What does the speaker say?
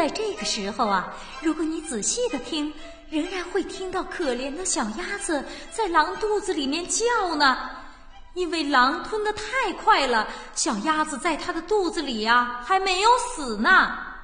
在这个时候啊，如果你仔细的听，仍然会听到可怜的小鸭子在狼肚子里面叫呢。因为狼吞得太快了，小鸭子在它的肚子里啊还没有死呢。